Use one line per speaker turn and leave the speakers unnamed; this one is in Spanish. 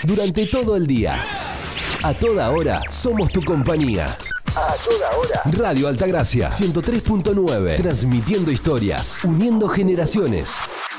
durante todo el día. A toda hora somos tu compañía. A toda hora. Radio Altagracia 103.9. Transmitiendo historias, uniendo generaciones.